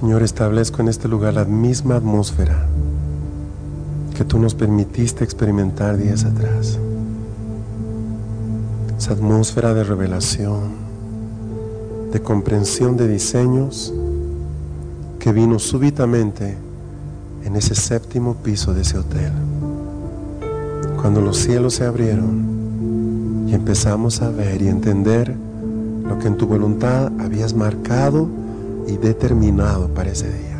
Señor, establezco en este lugar la misma atmósfera que tú nos permitiste experimentar días atrás. Esa atmósfera de revelación, de comprensión de diseños que vino súbitamente en ese séptimo piso de ese hotel. Cuando los cielos se abrieron y empezamos a ver y entender lo que en tu voluntad habías marcado y determinado para ese día.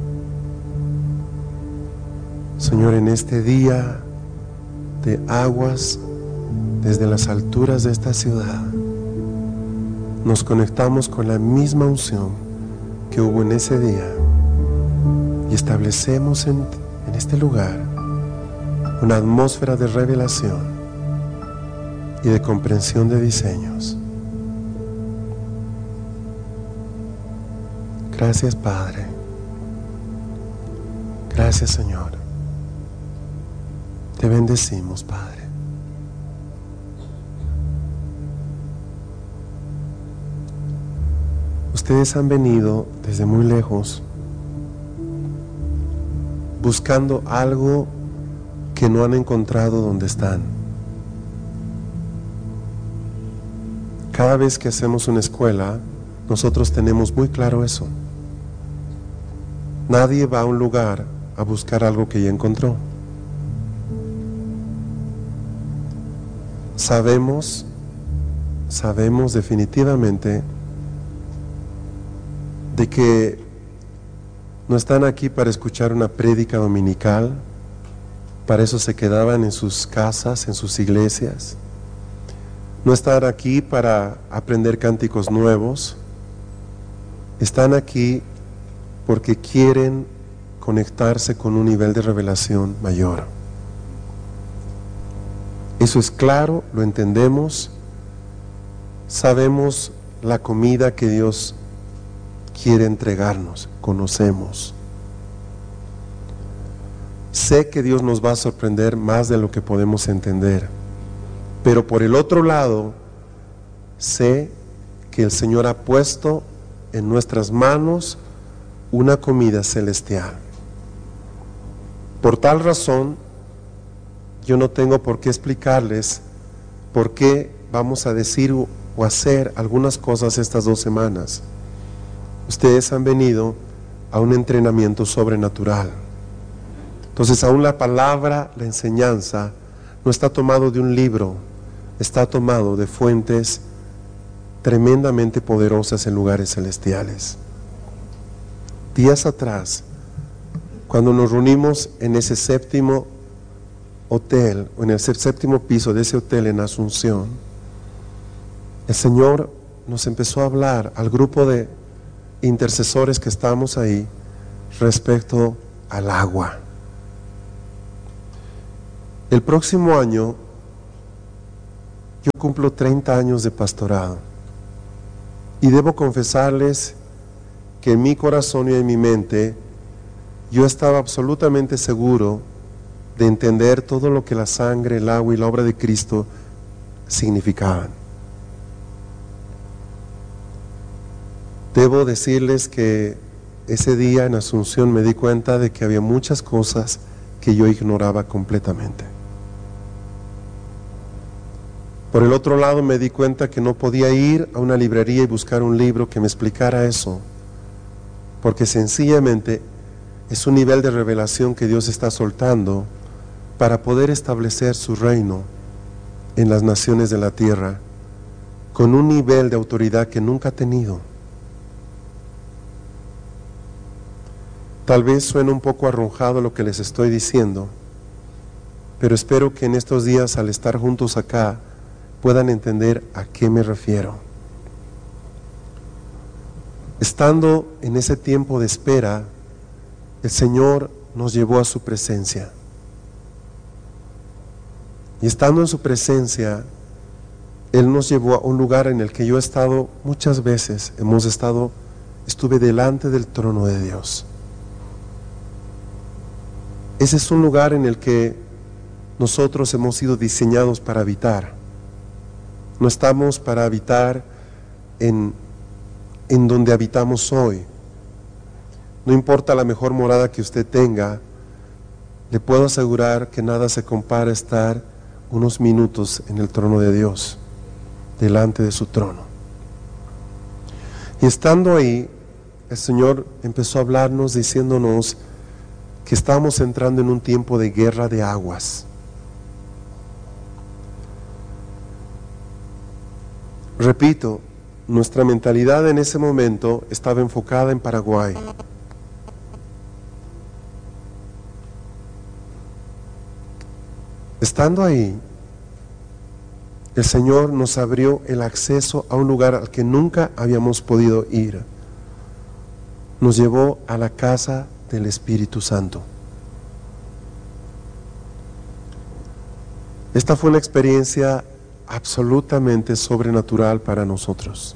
Señor, en este día de aguas desde las alturas de esta ciudad, nos conectamos con la misma unción que hubo en ese día y establecemos en este lugar una atmósfera de revelación y de comprensión de diseños. Gracias, Padre. Gracias, Señor. Te bendecimos, Padre. Ustedes han venido desde muy lejos buscando algo que no han encontrado donde están. Cada vez que hacemos una escuela, nosotros tenemos muy claro eso. Nadie va a un lugar a buscar algo que ya encontró. Sabemos definitivamente de que no están aquí para escuchar una prédica dominical. Para eso se quedaban en sus casas, en sus iglesias. No están aquí para aprender cánticos nuevos. Están aquí porque quieren conectarse con un nivel de revelación mayor. Eso es claro, lo entendemos. Sabemos la comida que Dios quiere entregarnos, conocemos. Sé que Dios nos va a sorprender más de lo que podemos entender, pero por el otro lado, sé que el Señor ha puesto en nuestras manos una comida celestial. Por tal razón, yo no tengo por qué explicarles por qué vamos a decir o hacer algunas cosas estas 2 semanas. Ustedes han venido a un entrenamiento sobrenatural. Entonces, aún la palabra, la enseñanza, no está tomado de un libro, está tomado de fuentes tremendamente poderosas en lugares celestiales. Días atrás, cuando nos reunimos en ese séptimo hotel, o en el séptimo piso de ese hotel en Asunción, el Señor nos empezó a hablar al grupo de intercesores que estábamos ahí respecto al agua. El próximo año yo cumplo 30 años de pastorado y debo confesarles que en mi corazón y en mi mente yo estaba absolutamente seguro de entender todo lo que la sangre, el agua y la obra de Cristo significaban. Debo decirles que ese día en Asunción me di cuenta de que había muchas cosas que yo ignoraba completamente. Por el otro lado, me di cuenta que no podía ir a una librería y buscar un libro que me explicara eso, porque sencillamente es un nivel de revelación que Dios está soltando para poder establecer su reino en las naciones de la tierra con un nivel de autoridad que nunca ha tenido. Tal vez suene un poco arrojado lo que les estoy diciendo, pero espero que en estos días, al estar juntos acá, puedan entender a qué me refiero. Estando en ese tiempo de espera, el Señor nos llevó a su presencia. Y estando en su presencia, Él nos llevó a un lugar en el que yo he estado muchas veces. Estuve delante del trono de Dios. Ese es un lugar en el que nosotros hemos sido diseñados para habitar. No estamos para habitar en donde habitamos hoy. No importa la mejor morada que usted tenga, le puedo asegurar que nada se compara a estar unos minutos en el trono de Dios, delante de su trono. Y estando ahí, el Señor empezó a hablarnos diciéndonos que estábamos entrando en un tiempo de guerra de aguas. Repito, nuestra mentalidad en ese momento estaba enfocada en Paraguay. Estando ahí, el Señor nos abrió el acceso a un lugar al que nunca habíamos podido ir. Nos llevó a la casa del Espíritu Santo. Esta fue una experiencia absolutamente sobrenatural para nosotros.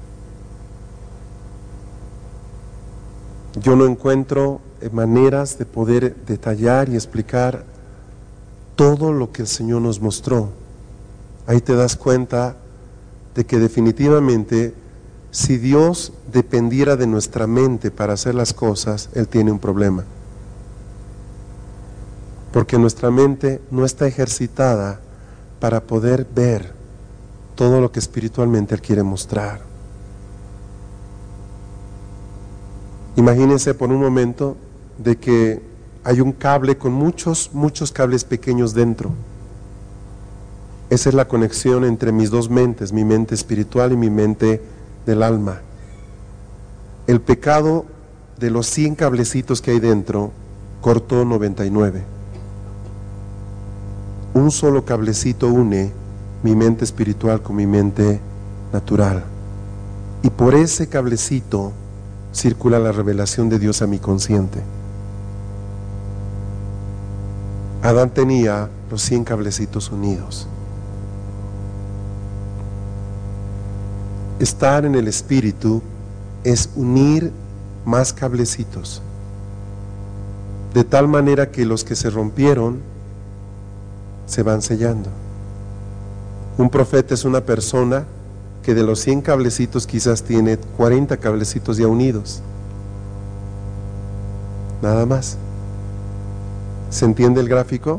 Yo no encuentro maneras de poder detallar y explicar todo lo que el Señor nos mostró. Ahí te das cuenta de que definitivamente, si Dios dependiera de nuestra mente para hacer las cosas, Él tiene un problema. Porque nuestra mente no está ejercitada para poder ver todo lo que espiritualmente Él quiere mostrar. Imagínense por un momento de que hay un cable con muchos cables pequeños dentro. Esa es la conexión entre mis dos mentes, mi mente espiritual y mi mente del alma. El pecado de los 100 cablecitos que hay dentro cortó 99. Un solo cablecito une mi mente espiritual con mi mente natural. Y por ese cablecito circula la revelación de Dios a mi consciente. Adán tenía los 100 cablecitos unidos. Estar en el Espíritu es unir más cablecitos, de tal manera que los que se rompieron se van sellando. Un profeta es una persona que de los 100 cablecitos quizás tiene 40 cablecitos ya unidos. Nada más. ¿Se entiende el gráfico?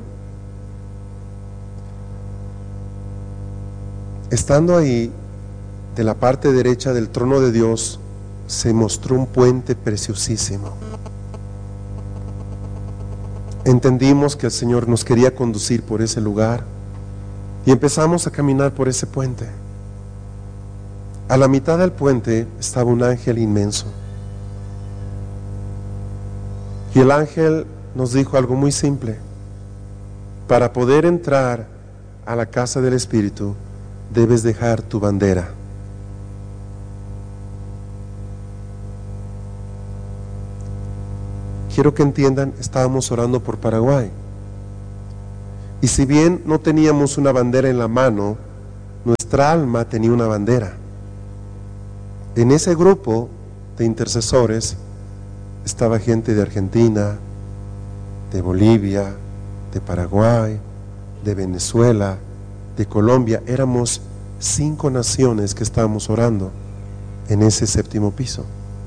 Estando ahí, de la parte derecha del trono de Dios, se mostró un puente preciosísimo. Entendimos que el Señor nos quería conducir por ese lugar y empezamos a caminar por ese puente. A la mitad del puente estaba un ángel inmenso. Y el ángel nos dijo algo muy simple: para poder entrar a la casa del Espíritu, debes dejar tu bandera. Quiero que entiendan, estábamos orando por Paraguay. Y si bien no teníamos una bandera en la mano, nuestra alma tenía una bandera. En ese grupo de intercesores estaba gente de Argentina, de Bolivia, de Paraguay, de Venezuela, de Colombia. Éramos 5 naciones que estábamos orando en ese 7º piso.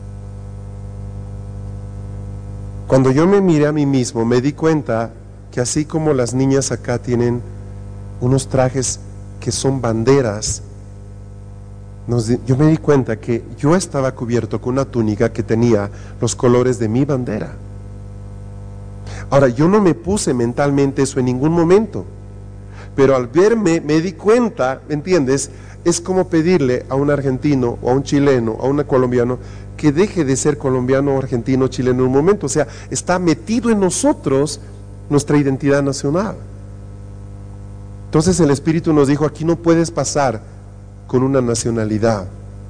Cuando yo me miré a mí mismo, me di cuenta que así como las niñas acá tienen unos trajes que son banderas, yo me di cuenta que yo estaba cubierto con una túnica que tenía los colores de mi bandera. Ahora, yo no me puse mentalmente eso en ningún momento, pero al verme me di cuenta, ¿me entiendes? Es como pedirle a un argentino o a un chileno, a un colombiano, que deje de ser colombiano, argentino, chileno en un momento. O sea, está metido en nosotros nuestra identidad nacional. Entonces el Espíritu nos dijo: aquí no puedes pasar con una nacionalidad,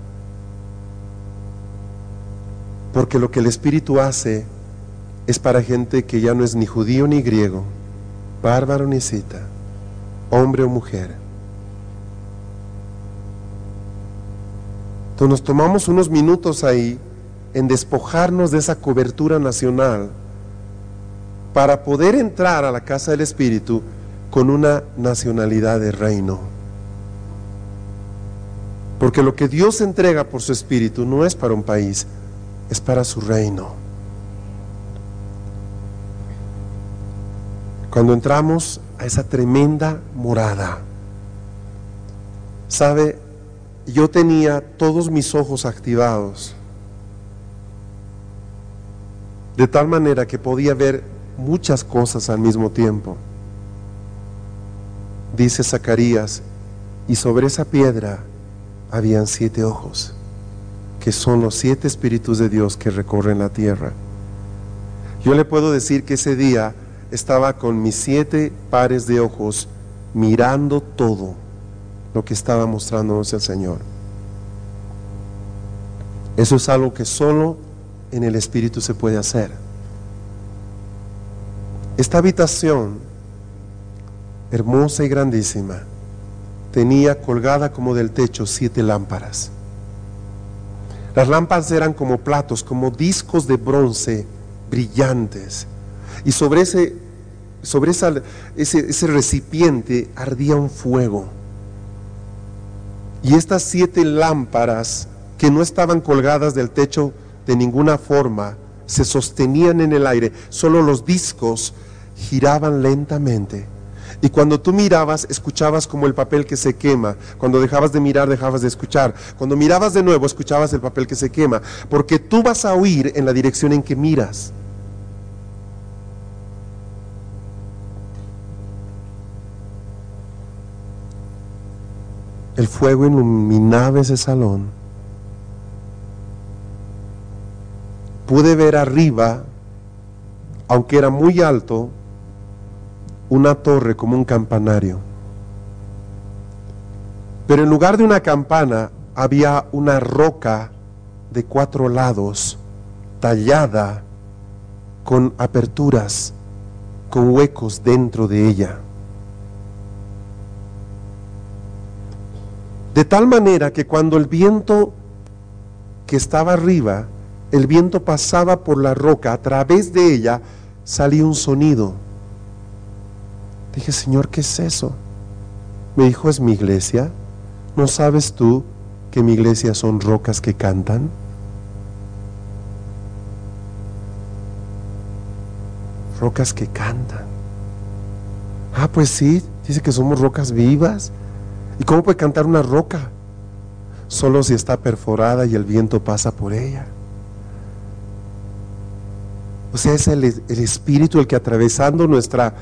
porque lo que el Espíritu hace es para gente que ya no es ni judío ni griego, bárbaro ni cita, hombre o mujer. Entonces nos tomamos unos minutos ahí en despojarnos de esa cobertura nacional para poder entrar a la casa del Espíritu con una nacionalidad de reino. Porque lo que Dios entrega por su Espíritu no es para un país, es para su reino. Cuando entramos a esa tremenda morada, ¿sabe? Yo tenía todos mis ojos activados, de tal manera que podía ver muchas cosas al mismo tiempo. Dice Zacarías, y sobre esa piedra habían 7 ojos, que son los 7 espíritus de Dios que recorren la tierra. Yo le puedo decir que ese día estaba con mis 7 pares de ojos mirando todo lo que estaba mostrándonos el Señor. Eso es algo que solo en el Espíritu se puede hacer. Esta habitación, hermosa y grandísima, tenía colgada como del techo 7 lámparas. Las lámparas eran como platos, como discos de bronce brillantes, y sobre ese recipiente ardía un fuego. Y estas 7 lámparas, que no estaban colgadas del techo de ninguna forma, se sostenían en el aire. Solo los discos giraban lentamente. Y cuando tú mirabas, escuchabas como el papel que se quema. Cuando dejabas de mirar, dejabas de escuchar. Cuando mirabas de nuevo, escuchabas el papel que se quema. Porque tú vas a oír en la dirección en que miras. El fuego iluminaba ese salón. Pude ver arriba, aunque era muy alto, una torre como un campanario. Pero en lugar de una campana había una roca de 4 lados, tallada, con aperturas, con huecos dentro de ella. De tal manera que cuando el viento que estaba arriba, el viento pasaba por la roca, a través de ella salía un sonido. Dije, Señor, ¿qué es eso? Me dijo, es mi iglesia. ¿No sabes tú que mi iglesia son rocas que cantan? Rocas que cantan. Ah, pues sí, dice que somos rocas vivas. ¿Y cómo puede cantar una roca? Solo si está perforada y el viento pasa por ella. O sea, es el Espíritu el que, atravesando nuestra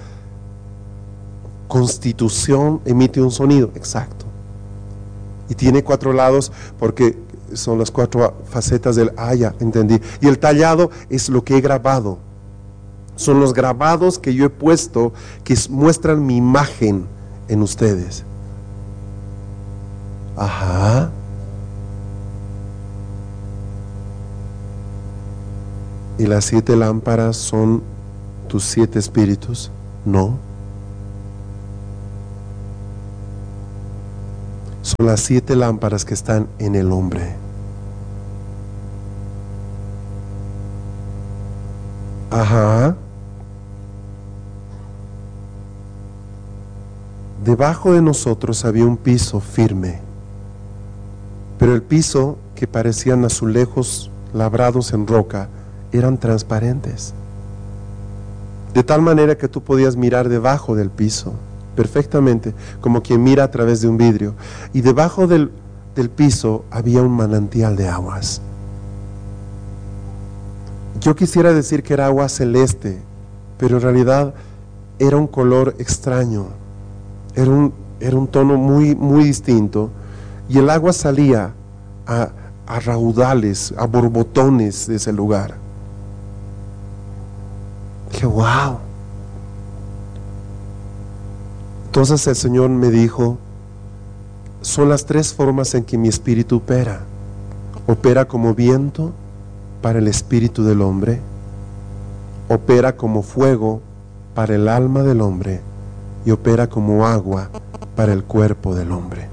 constitución, emite un sonido. Exacto. Y tiene 4 lados porque son las 4 facetas del ya entendí. Y el tallado es lo que he grabado. Son los grabados que yo he puesto que muestran mi imagen en ustedes. Ajá. ¿Y las 7 lámparas son tus 7 espíritus? No. Son las 7 lámparas que están en el hombre. Ajá. Debajo de nosotros había un piso firme, pero el piso, que parecían azulejos labrados en roca, eran transparentes, de tal manera que tú podías mirar debajo del piso perfectamente, como quien mira a través de un vidrio. Y debajo del piso había un manantial de aguas. Yo quisiera decir que era agua celeste, pero en realidad era un color extraño, era un tono muy, muy distinto, y el agua salía a raudales, a borbotones de ese lugar. Dije, wow. Entonces el Señor me dijo, son las 3 formas en que mi espíritu opera. Opera como viento para el espíritu del hombre, opera como fuego para el alma del hombre, y opera como agua para el cuerpo del hombre.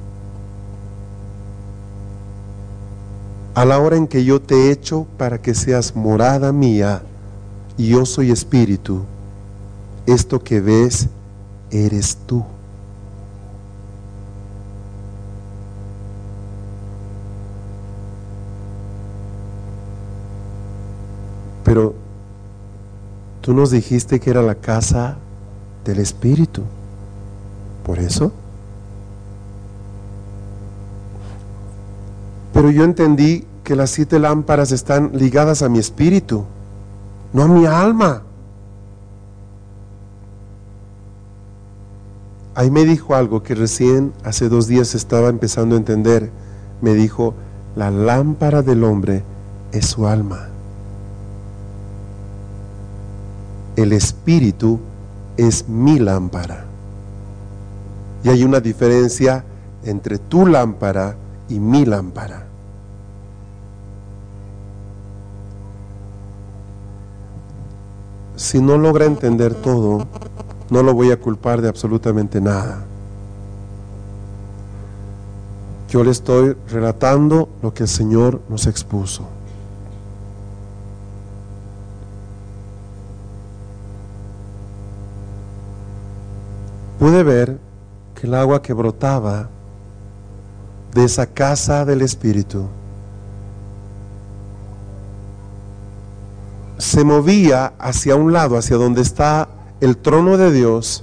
A la hora en que yo te he hecho para que seas morada mía, y yo soy espíritu, esto que ves eres tú. Pero tú nos dijiste que era la casa del Espíritu. Por eso. Pero yo entendí que las 7 lámparas están ligadas a mi espíritu, no a mi alma. Ahí me dijo algo que recién hace 2 días estaba empezando a entender. Me dijo, la lámpara del hombre es su alma. El espíritu es mi lámpara. Y hay una diferencia entre tu lámpara y mi lámpara. Si no logra entender todo, no lo voy a culpar de absolutamente nada. Yo le estoy relatando lo que el Señor nos expuso. Pude ver que el agua que brotaba de esa casa del Espíritu se movía hacia un lado, hacia donde está el trono de Dios.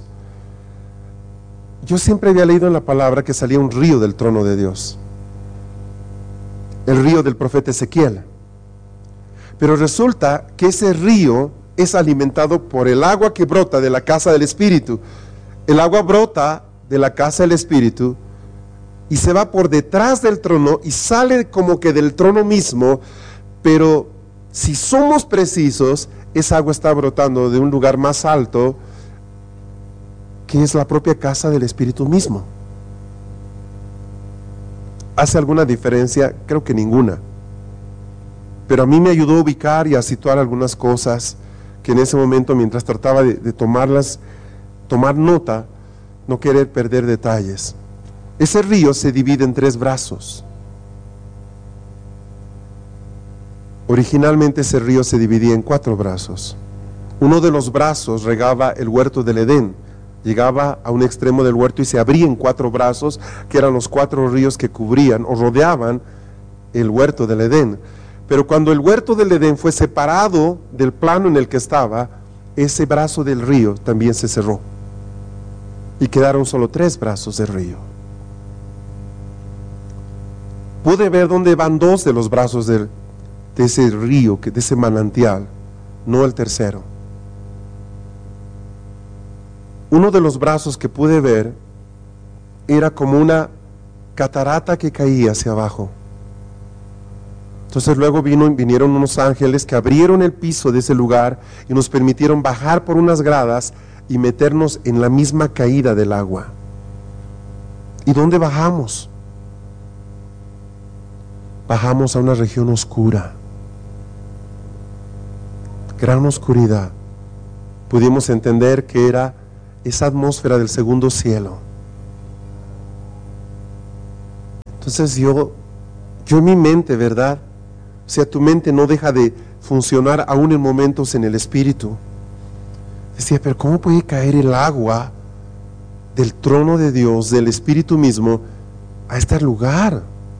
Yo siempre había leído en la palabra que salía un río del trono de Dios, el río del profeta Ezequiel. Pero resulta que ese río es alimentado por el agua que brota de la casa del Espíritu. El agua brota de la casa del Espíritu y se va por detrás del trono y sale como que del trono mismo, pero si somos precisos, esa agua está brotando de un lugar más alto, que es la propia casa del Espíritu mismo. ¿Hace alguna diferencia? Creo que ninguna. Pero a mí me ayudó a ubicar y a situar algunas cosas que en ese momento, mientras trataba de tomarlas, tomar nota, no querer perder detalles. Ese río se divide en 3 brazos. Originalmente ese río se dividía en 4 brazos. Uno de los brazos regaba el huerto del Edén, llegaba a un extremo del huerto y se abría en 4 brazos, que eran los 4 ríos que cubrían o rodeaban el huerto del Edén. Pero cuando el huerto del Edén fue separado del plano en el que estaba, ese brazo del río también se cerró y quedaron solo 3 brazos de río. Pude ver dónde van 2 de los brazos de ese río, de ese manantial, no el tercero. Uno de los brazos que pude ver era como una catarata que caía hacia abajo. Entonces luego vinieron unos ángeles que abrieron el piso de ese lugar y nos permitieron bajar por unas gradas y meternos en la misma caída del agua. ¿Y dónde bajamos? Bajamos a una región oscura, gran oscuridad. Pudimos entender que era esa atmósfera del segundo cielo. Entonces yo en mi mente, ¿verdad? O sea, tu mente no deja de funcionar aún en momentos en el espíritu. Decía, pero ¿cómo puede caer el agua del trono de Dios, del Espíritu mismo, a este lugar?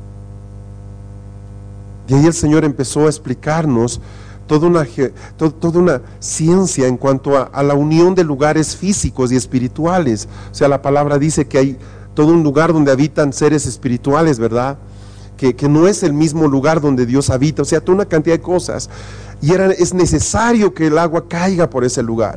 Y ahí el Señor empezó a explicarnos toda una ciencia en cuanto a la unión de lugares físicos y espirituales. O sea, la palabra dice que hay todo un lugar donde habitan seres espirituales, ¿verdad? Que no es el mismo lugar donde Dios habita. O sea, toda una cantidad de cosas. Y es necesario que el agua caiga por ese lugar.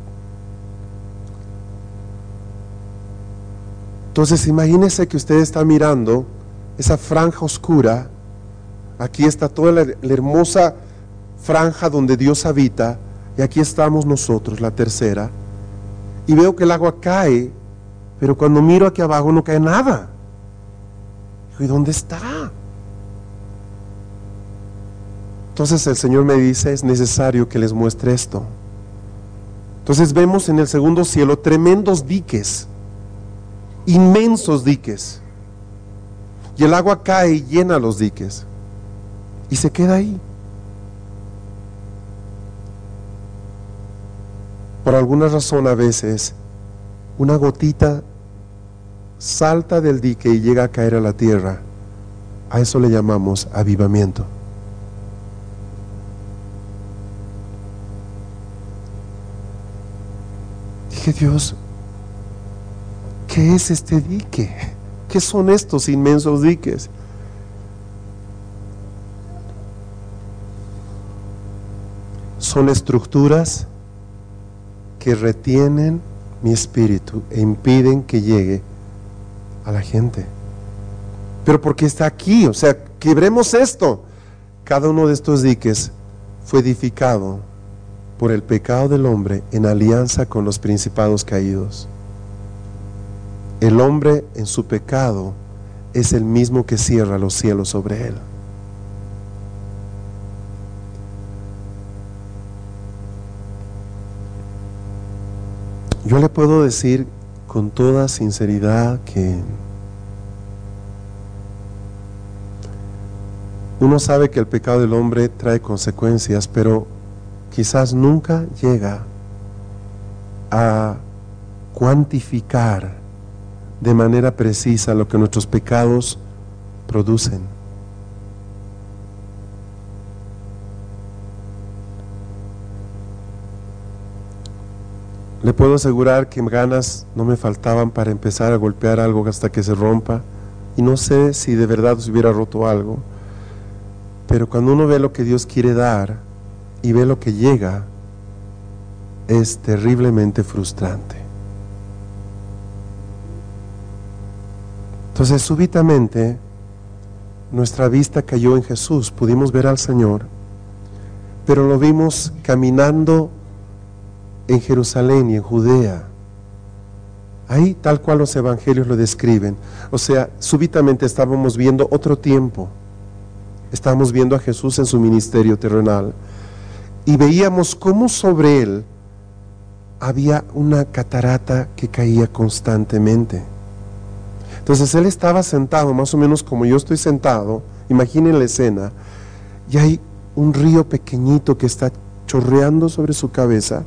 Entonces, imagínense que usted está mirando esa franja oscura. Aquí está toda la hermosa franja donde Dios habita, y aquí estamos nosotros, la tercera, y veo que el agua cae, pero cuando miro aquí abajo no cae nada. Digo, ¿y dónde está? Entonces el Señor me dice, es necesario que les muestre esto. Entonces vemos en el segundo cielo tremendos diques, inmensos diques, y el agua cae y llena los diques y se queda ahí. Por alguna razón a veces una gotita salta del dique y llega a caer a la tierra. A eso le llamamos avivamiento. Dije, Dios, ¿qué es este dique? ¿Qué son estos inmensos diques? Son estructuras que retienen mi espíritu e impiden que llegue a la gente. Pero porque está aquí, o sea, quebremos esto. Cada uno de estos diques fue edificado por el pecado del hombre en alianza con los principados caídos. El hombre en su pecado es el mismo que cierra los cielos sobre él. Yo le puedo decir con toda sinceridad que uno sabe que el pecado del hombre trae consecuencias, pero quizás nunca llega a cuantificar de manera precisa lo que nuestros pecados producen. Le puedo asegurar que ganas no me faltaban para empezar a golpear algo hasta que se rompa, y no sé si de verdad se hubiera roto algo, pero cuando uno ve lo que Dios quiere dar y ve lo que llega, es terriblemente frustrante. Entonces súbitamente nuestra vista cayó en Jesús, pudimos ver al Señor, pero lo vimos caminando en Jerusalén y en Judea, ahí tal cual los evangelios lo describen. O sea, súbitamente estábamos viendo otro tiempo, estábamos viendo a Jesús en su ministerio terrenal y veíamos cómo sobre él había una catarata que caía constantemente. Entonces él estaba sentado más o menos como yo estoy sentado, imaginen la escena, y hay un río pequeñito que está chorreando sobre su cabeza,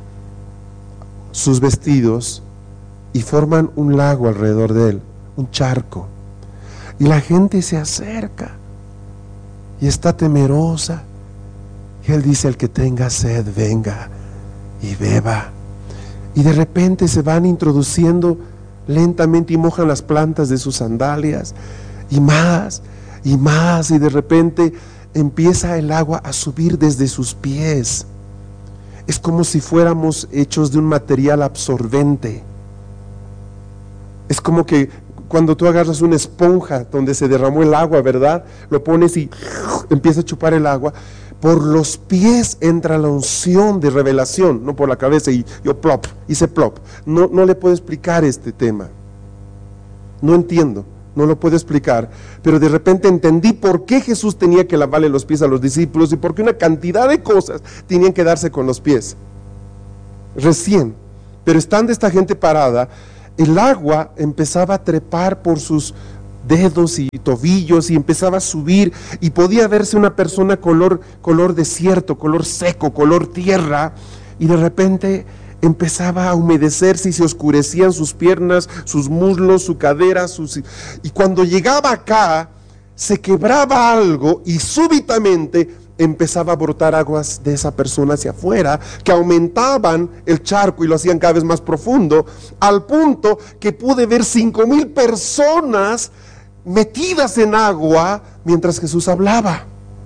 sus vestidos, y forman un lago alrededor de él, un charco, y la gente se acerca y está temerosa, y él dice: el que tenga sed venga y beba. Y de repente se van introduciendo lentamente y mojan las plantas de sus sandalias, y más, y de repente empieza el agua a subir desde sus pies. Es como si fuéramos hechos de un material absorbente. Es como que cuando tú agarras una esponja donde se derramó el agua, ¿verdad? Lo pones y empieza a chupar el agua. Por los pies entra la unción de revelación, no por la cabeza, y yo plop, hice plop. No le puedo explicar este tema. No entiendo, no lo puedo explicar, pero de repente entendí por qué Jesús tenía que lavarle los pies a los discípulos y por qué una cantidad de cosas tenían que darse con los pies. Recién, pero estando esta gente parada, el agua empezaba a trepar por sus dedos y tobillos y empezaba a subir, y podía verse una persona color desierto, color seco, color tierra, y de repente empezaba a humedecerse y se oscurecían sus piernas, sus muslos, su cadera, y cuando llegaba acá se quebraba algo y súbitamente empezaba a brotar aguas de esa persona hacia afuera, que aumentaban el charco y lo hacían cada vez más profundo, al punto que pude ver 5,000 personas metidas en agua mientras Jesús hablaba.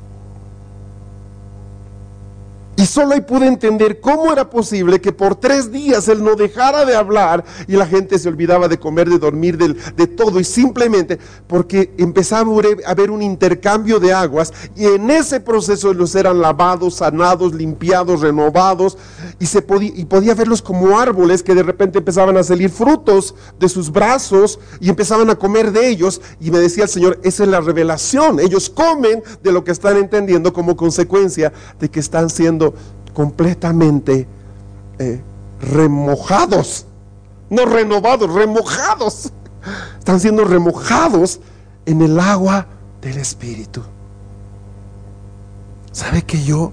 Y solo ahí pude entender cómo era posible que por 3 días él no dejara de hablar y la gente se olvidaba de comer, de dormir, de todo, y simplemente porque empezaba a haber un intercambio de aguas, y en ese proceso ellos eran lavados, sanados, limpiados, renovados, y podía verlos como árboles que de repente empezaban a salir frutos de sus brazos y empezaban a comer de ellos. Y me decía el Señor: esa es la revelación, ellos comen de lo que están entendiendo como consecuencia de que están siendo completamente remojados, no renovados, remojados. Están siendo remojados en el agua del Espíritu. ¿Sabe que yo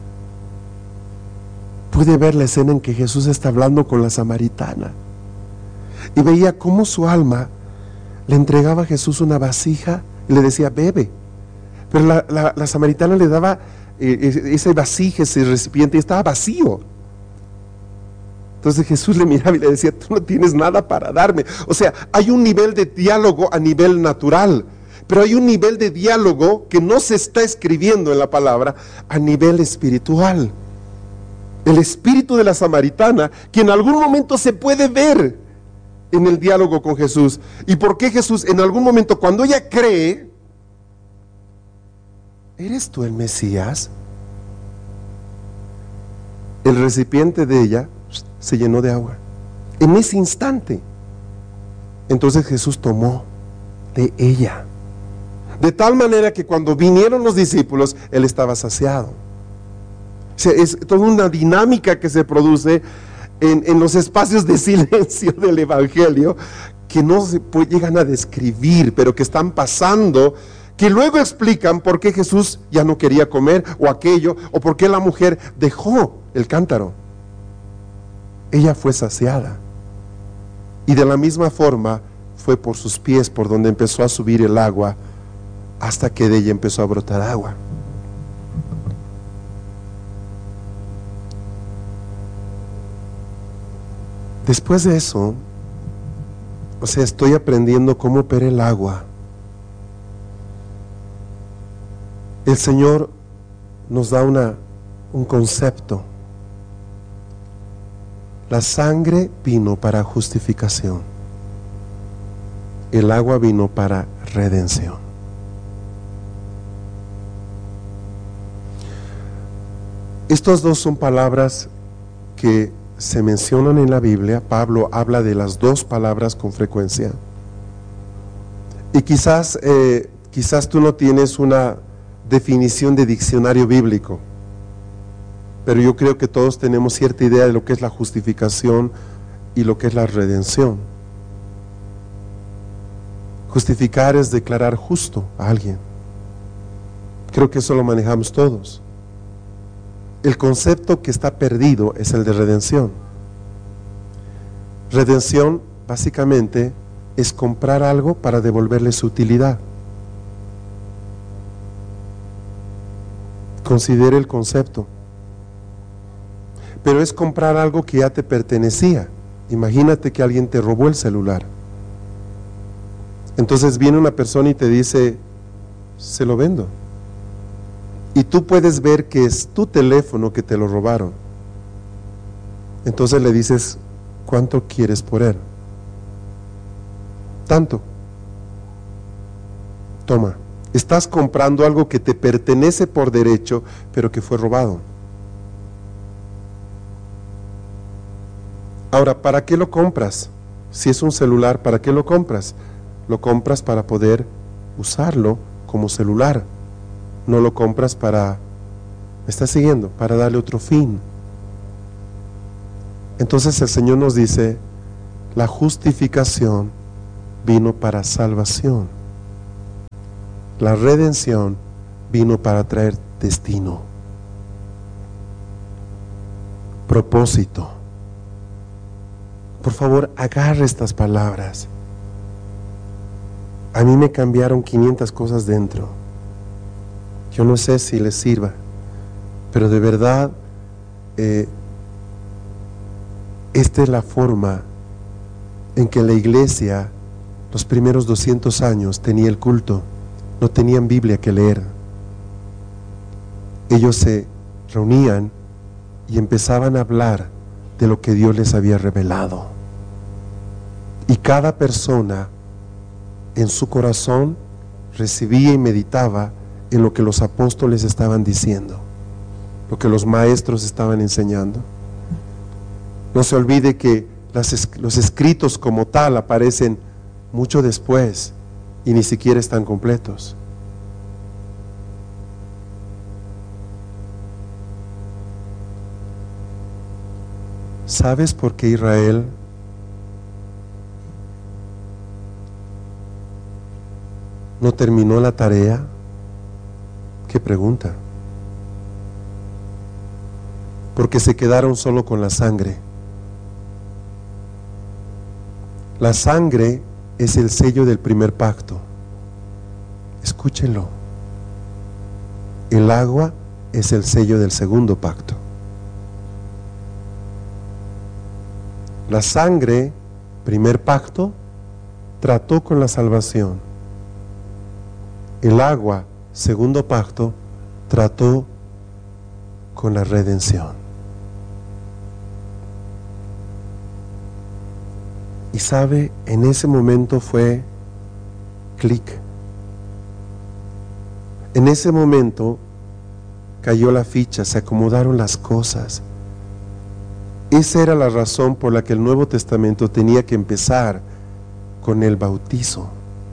pude ver la escena en que Jesús está hablando con la samaritana y veía cómo su alma le entregaba a Jesús una vasija y le decía: bebe? Pero la samaritana le daba esa vasija, ese recipiente, y estaba vacío. Entonces Jesús le miraba y le decía, tú no tienes nada para darme. O sea, hay un nivel de diálogo a nivel natural, pero hay un nivel de diálogo que no se está escribiendo en la palabra a nivel espiritual. El espíritu de la samaritana, que en algún momento se puede ver en el diálogo con Jesús. ¿Y por qué Jesús en algún momento, cuando ella cree, ¿eres tú el Mesías? El recipiente de ella se llenó de agua en ese instante. Entonces Jesús tomó de ella, de tal manera que cuando vinieron los discípulos, él estaba saciado. O sea, es toda una dinámica que se produce en los espacios de silencio del Evangelio, que no se llegan a describir, pero que están pasando, que luego explican por qué Jesús ya no quería comer o aquello, o por qué la mujer dejó el cántaro. Ella fue saciada, y de la misma forma fue por sus pies por donde empezó a subir el agua, hasta que de ella empezó a brotar agua. Después de eso, o sea, estoy aprendiendo cómo opera el agua. El Señor nos da un concepto. La sangre vino para justificación. El agua vino para redención. Estas dos son palabras que se mencionan en la Biblia. Pablo habla de las dos palabras con frecuencia. Y quizás tú no tienes una definición de diccionario bíblico, pero yo creo que todos tenemos cierta idea de lo que es la justificación y lo que es la redención. Justificar es declarar justo a alguien. Creo que eso lo manejamos todos. El concepto que está perdido es el de redención. Redención básicamente es comprar algo para devolverle su utilidad. Considere el concepto. Pero es comprar algo que ya te pertenecía. Imagínate que alguien te robó el celular. Entonces viene una persona y te dice, se lo vendo. Y tú puedes ver que es tu teléfono que te lo robaron. Entonces le dices, ¿cuánto quieres por él? Tanto. Toma, estás comprando algo que te pertenece por derecho, pero que fue robado. Ahora, ¿para qué lo compras? Si es un celular, ¿para qué lo compras? Lo compras para poder usarlo como celular. No lo compras para, ¿me estás siguiendo? Para darle otro fin. Entonces el Señor nos dice, la justificación vino para salvación. La redención vino para traer destino, propósito. Por favor, agarre estas palabras. A mí me cambiaron 500 cosas dentro. Yo no sé si les sirva, pero de verdad, esta es la forma en que la iglesia, los primeros 200 años, tenía el culto. No tenían Biblia que leer. Ellos se reunían y empezaban a hablar de lo que Dios les había revelado. Y cada persona en su corazón recibía y meditaba en lo que los apóstoles estaban diciendo, lo que los maestros estaban enseñando. No se olvide que los escritos como tal aparecen mucho después y ni siquiera están completos. ¿Sabes por qué Israel no terminó la tarea? ¿Qué pregunta? Porque se quedaron solo con la sangre. La sangre es el sello del primer pacto. Escúchenlo. El agua es el sello del segundo pacto. La sangre, primer pacto, trató con la salvación. El agua, segundo pacto, trató con la redención. Y sabe, en ese momento fue clic. En ese momento cayó la ficha, se acomodaron las cosas. Esa era la razón por la que el Nuevo Testamento tenía que empezar con el bautizo.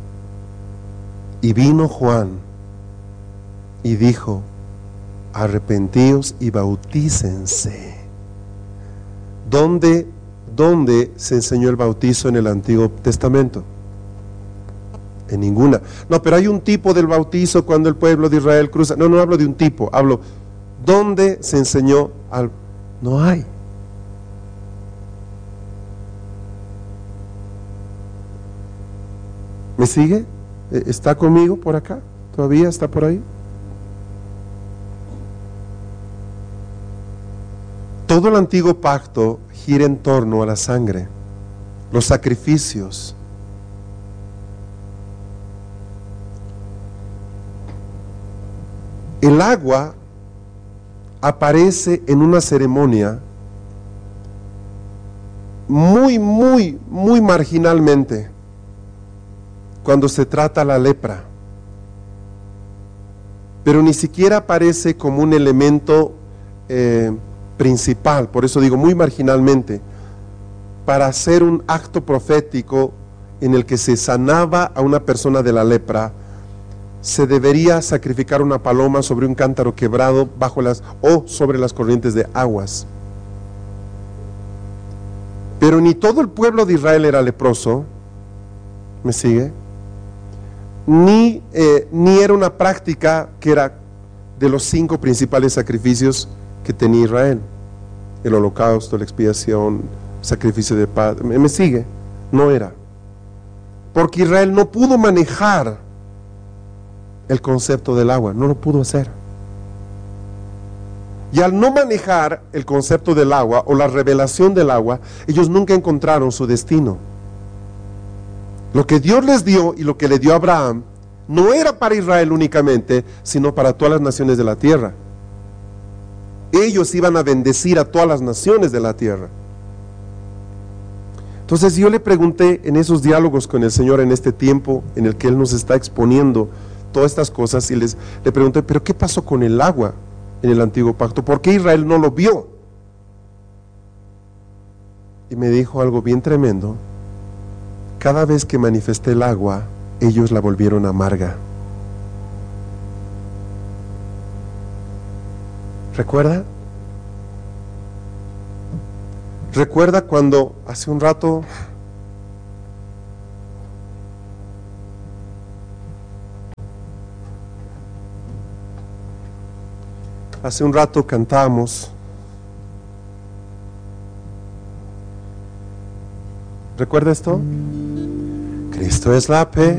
Y vino Juan y dijo: arrepentíos y bautícense. ¿Dónde se enseñó el bautizo en el Antiguo Testamento? En ninguna. No, pero hay un tipo del bautizo cuando el pueblo de Israel cruza. No hablo de un tipo, hablo, ¿dónde se enseñó al? No hay. ¿Me sigue? ¿Está conmigo por acá? ¿Todavía está por ahí? Todo el antiguo pacto gira en torno a la sangre, los sacrificios. El agua aparece en una ceremonia muy marginalmente cuando se trata la lepra, pero ni siquiera aparece como un elemento principal, por eso digo muy marginalmente, para hacer un acto profético en el que se sanaba a una persona de la lepra. Se debería sacrificar una paloma sobre un cántaro quebrado o sobre las corrientes de aguas. Pero ni todo el pueblo de Israel era leproso, ¿me sigue? Ni era una práctica que era de los 5 principales sacrificios que tenía Israel: el holocausto, la expiación, sacrificio de paz. ¿Me sigue? No era, porque Israel no pudo manejar el concepto del agua, no lo pudo hacer. Y al no manejar el concepto del agua o la revelación del agua, ellos nunca encontraron su destino. Lo que Dios les dio y lo que le dio a Abraham no era para Israel únicamente, sino para todas las naciones de la tierra. Ellos iban a bendecir a todas las naciones de la tierra. Entonces yo le pregunté en esos diálogos con el Señor, en este tiempo en el que Él nos está exponiendo todas estas cosas, y le pregunté: ¿pero qué pasó con el agua en el antiguo pacto? ¿Por qué Israel no lo vio? Y me dijo algo bien tremendo: cada vez que manifesté el agua, ellos la volvieron amarga. ¿Recuerda? ¿Recuerda cuando hace un rato cantamos? ¿Recuerda esto? Cristo es la